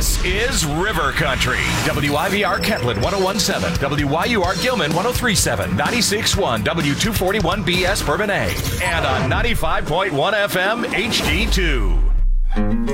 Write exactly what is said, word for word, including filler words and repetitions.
This is River Country. W I V R Kentland one oh one point seven, W Y U R Gilman one oh three point seven, ninety-six point one W two forty-one B S Bourbonnais, and on ninety-five point one F M H D two.